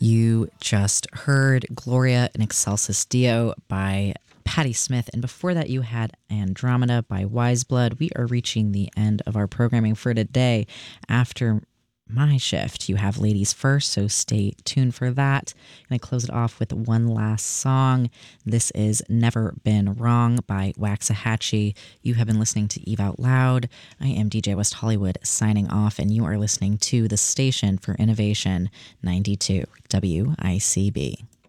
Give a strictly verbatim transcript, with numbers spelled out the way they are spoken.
You just heard Gloria in Excelsis Dio by Patti Smith, and before that you had Andromeda by Wise Blood. We are reaching the end of our programming for today. After my shift, you have Ladies First, so stay tuned for that. I'm going to close it off with one last song. This is Never Been Wrong by Waxahachie. You have been listening to Eve Out Loud. I am D J West Hollywood signing off, and you are listening to the Station for Innovation, ninety-two W I C B.